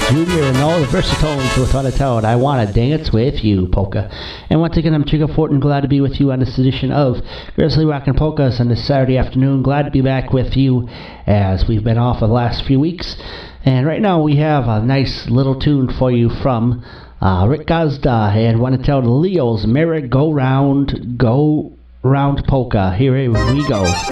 Jr. and all the versatones with what I told. I want to dance with you, polka. And once again, I'm Trigger Fort and glad to be with you on this edition of Grizzly Rockin' Polkas on this Saturday afternoon. Glad to be back with you as we've been off the last few weeks. And right now we have a nice little tune for you from Rick Gazda and want to tell Leo's Merry Go Round Polka. Here we go.